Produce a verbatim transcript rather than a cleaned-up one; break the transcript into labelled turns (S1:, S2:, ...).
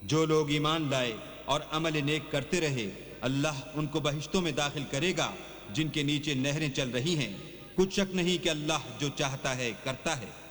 S1: जो लोग ईमान लाए और अमल नेक करते रहे, अल्लाह उनको बहिश्तों में दाखिल करेगा जिनके नीचे नहरें चल रही हैं। कुछ शक नहीं कि अल्लाह जो चाहता है करता है।